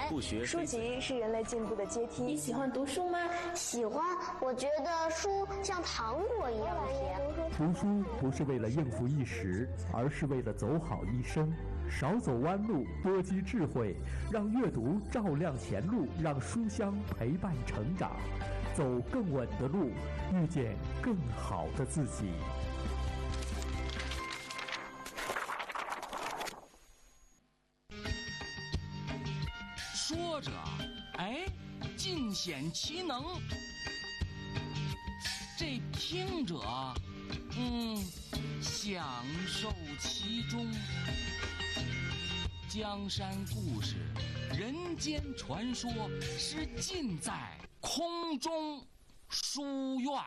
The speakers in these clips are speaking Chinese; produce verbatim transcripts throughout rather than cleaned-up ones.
不学书籍是人类进步的阶梯。 你喜欢读书吗？ 喜欢，我觉得书像糖果一样甜。 读书不是为了应付一时，而是为了走好一生。少走弯路，多积智慧，让阅读照亮前路，让书香陪伴成长，走更稳的路，遇见更好的自己。 说着，哎，尽显其能；这听者，嗯，享受其中。江山故事，人间传说，是尽在空中书院。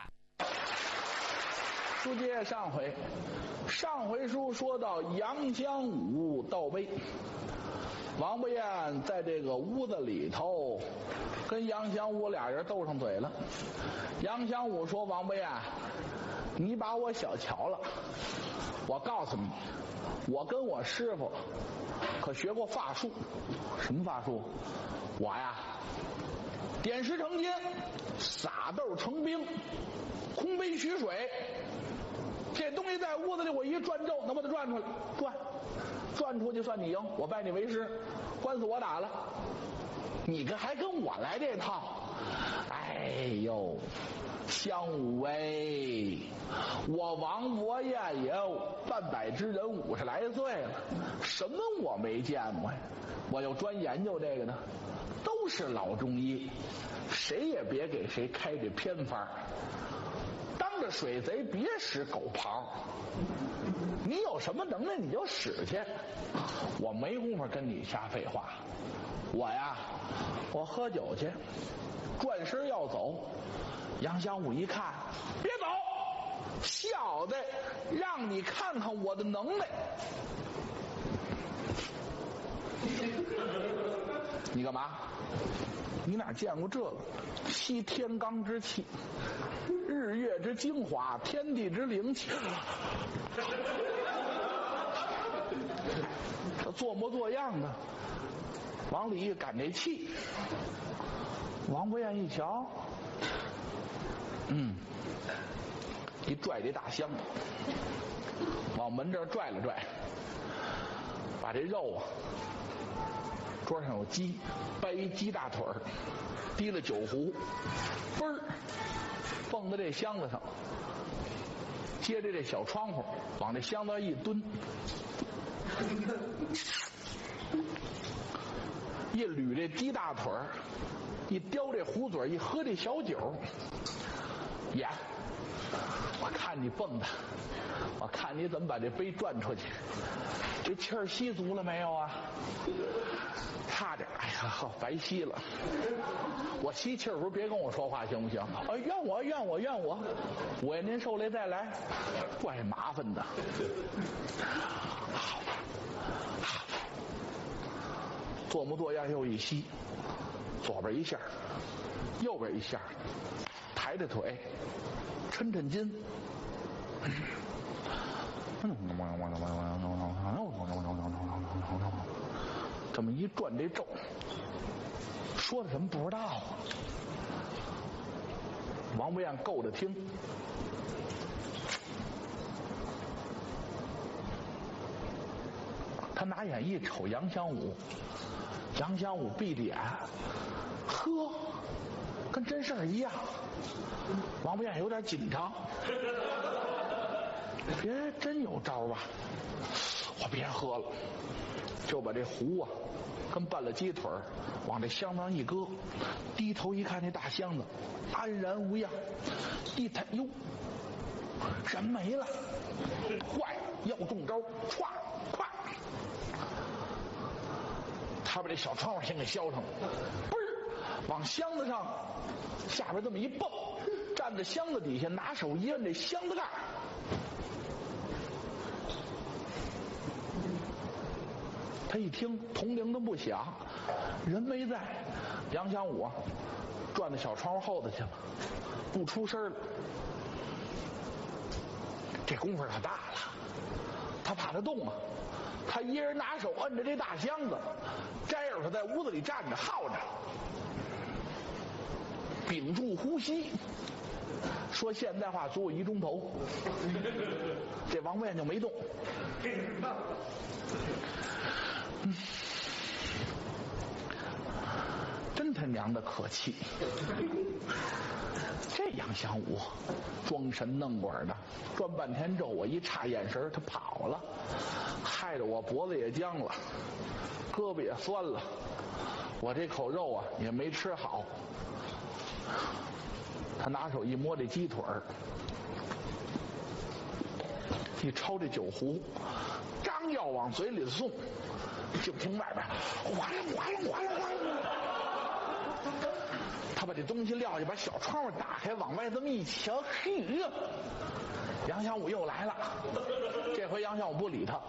书接上回，上回书说到杨香武斗杯，王不厌在这个屋子里头跟杨香武俩人斗上嘴了。杨香武说：“王不厌，你把我小瞧了。我告诉你，我跟我师傅可学过法术。什么法术？我呀，点石成金，撒豆成兵，空杯取水。这东西在屋子里，我一转咒，能把它转出来，转，转出去算你赢，我拜你为师，官司我打了。你跟还跟我来这套？哎呦！”香武哎，我王伯彦也有半百之人，五十来岁了，什么我没见过呀？我又专研究这个的，都是老中医，谁也别给谁开这偏方。当着水贼别使狗刨，你有什么能耐你就使去，我没工夫跟你瞎废话。我呀，我喝酒去，转身要走。杨香武一看，别走，小子，让你看看我的能耐。你干嘛？你哪见过这个？吸天罡之气，日月之精华，天地之灵气。他做模作样的往里一赶这气。王不厌一瞧，嗯，一拽这大箱子，往门这儿拽了拽，把这肉啊，桌上有鸡，掰一鸡大腿儿，提了酒壶，嘣儿蹦到这箱子上，接着这小窗户往这箱子上一蹲，一捋这鸡大腿儿，一叼这壶嘴，一喝这小酒。演，我看你蹦的，我看你怎么把这杯转出去，这气儿吸足了没有啊？差点，哎呀，好白吸了。我吸气儿的时候别跟我说话行不行？啊，怨我怨我怨我，我您受累再来，怪麻烦的。好，好，做模作样又一吸，左边一下，右边一下。抬着腿，抻抻筋，这么一转这咒，说的什么不知道啊？王不厌够着听，他拿眼一瞅杨香武，杨香武闭着眼，呵，跟真事儿一样。王不厌有点紧张，别真有招吧？我别喝了，就把这壶啊跟拌了鸡腿往这箱子上一搁，低头一看，那大箱子安然无恙，一抬，哟，人没了，坏，要中招，歘咵，他把这小窗户先给削上了，嘣儿往箱子上下边这么一蹦，站在箱子底下，拿手一摁这箱子盖，他一听铜铃都不响，人没在，杨香武啊转到小窗户后头去了，不出声了。这功夫可大了，他怕他动啊， 他一人拿手摁着这大箱子，摘耳朵在屋子里站着耗着，屏住呼吸。说现代话足有一钟头，这王八燕就没动。嗯，真他娘的可气！这杨祥武装神弄鬼的，转半天咒，我一插眼神，他跑了，害得我脖子也僵了，胳膊也酸了，我这口肉啊也没吃好。他拿手一摸这鸡腿儿，一抄这酒壶，刚要往嘴里送，就听外边哗啦哗啦哗啦哗啦，他把这东西撂下，把小窗户打开，往外这么一瞧，嘿呀，杨祥武又来了。这回杨祥武不理他，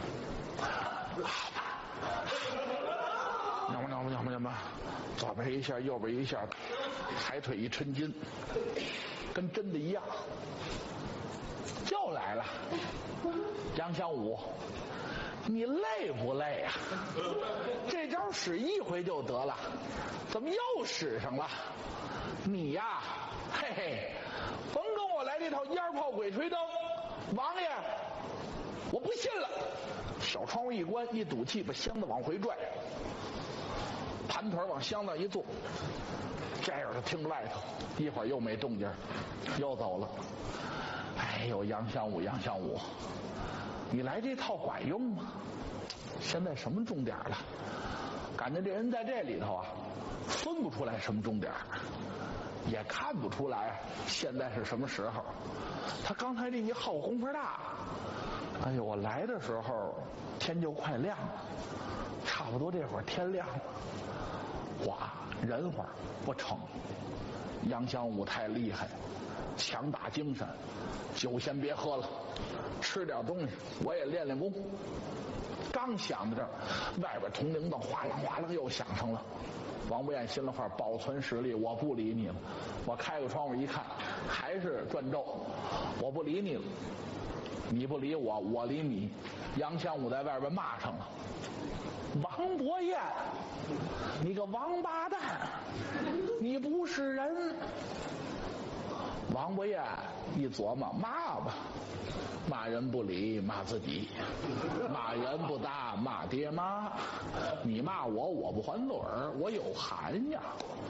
要么要么要么要么，左边一下，右边一下，抬腿一抻筋，跟真的一样。又来了，杨祥武，你累不累啊？这招使一回就得了，怎么又使上了？你呀，嘿嘿，甭跟我来这套烟炮鬼吹灯，王爷，我不信了。小窗户一关，一赌气，把箱子往回拽，盘腿往箱子一坐，摘耳朵听着外头，一会儿又没动静，又走了。哎呦，杨祥武，杨祥武，你来这套管用吗？现在什么钟点了？感觉这人在这里头啊，分不出来什么钟点，也看不出来现在是什么时候。他刚才这一耗功夫大，哎呦，我来的时候天就快亮了，差不多这会儿天亮了，哇，忍会儿不成。杨祥武太厉害，强打精神，酒先别喝了，吃点东西，我也练练功。刚想到这儿，外边铜铃铛哗啦哗啦又响上了。王不厌心里话，保存实力，我不理你了。我开个窗户一看，还是转咒，我不理你了。你不理我，我理你。杨祥武在外边骂上了：“王伯彦，你个王八蛋，你不是人！”王伯彦一琢磨，骂吧，骂人不理，骂自己；骂人不答，骂爹妈。你骂我，我不还嘴儿，我有涵呀。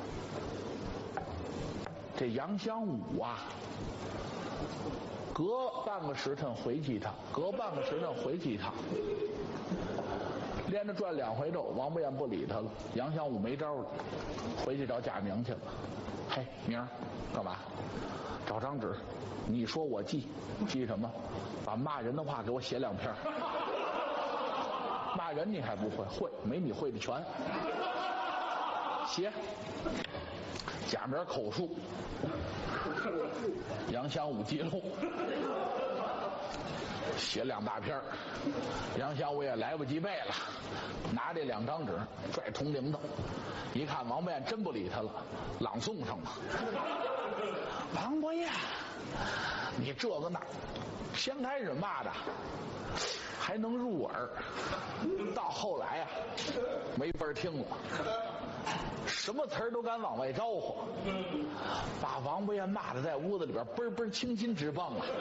这杨祥武啊，隔半个时辰回去一趟，隔半个时辰回去一趟，连着转两回咒，王不厌不理他了。杨祥武没招了，回去找贾明去了。嘿，明儿干嘛？找张纸，你说我记，记什么？把骂人的话给我写两篇。骂人你还不会？会，没你会的全。写。贾明口述，杨祥武记录，写两大篇。杨祥武也来不及背了，拿这两张纸拽铜铃铛，一看王不厌真不理他了，朗诵上了。王伯彦，你这个那，先开始骂的还能入耳，到后来啊没法听了，什么词儿都敢往外招呼，把王伯彦骂的在屋子里边嘣嘣青筋直蹦啊！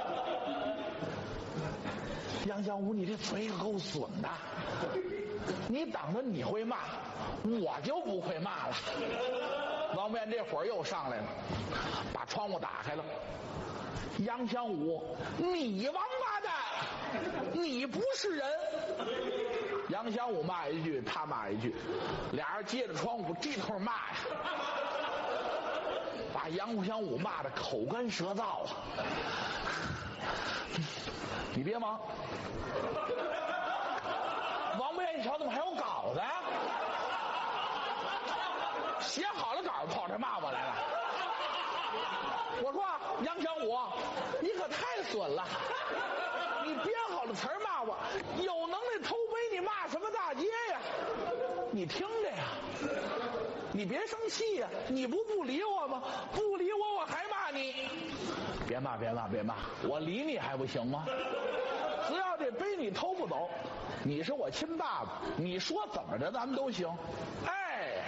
杨祥武，你这嘴可够损的，你等着你会骂，我就不会骂了。王伯彦这会儿又上来了，把窗户打开了。杨祥武，你王八蛋，你不是人！杨祥武骂一句，他骂一句，俩人接着窗户这头骂呀，把杨祥武骂得口干舌燥啊！你别忙，王伯彦一瞧，怎么还有稿子呀？写好了稿跑这骂我来了。我说杨祥武，你可太损了，你编好了词儿骂我，有能耐偷杯你骂什么大街呀？你听着呀，你别生气呀，你不不理我吗？不理我我还骂你。别骂别骂别骂，我理你还不行吗？ 只要这杯你偷不走，你是我亲爸爸，你说怎么着咱们都行。哎。